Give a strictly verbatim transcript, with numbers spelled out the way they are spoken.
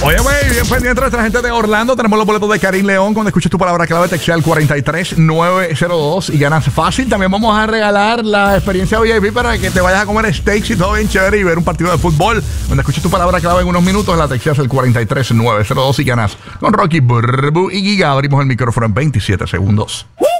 Oye, güey, bien pendiente de nuestra gente de Orlando. Tenemos los boletos de Karim León. Cuando escuches tu palabra clave, textea al cuatro tres nueve cero dos y ganas fácil. También vamos a regalar la experiencia V I P para que te vayas a comer steaks y todo bien chévere y ver un partido de fútbol. Cuando escuches tu palabra clave en unos minutos, la texteas al cuatro tres nueve cero dos y ganas con Rocky, Burbu y Giga. Abrimos el micrófono en veintisiete segundos.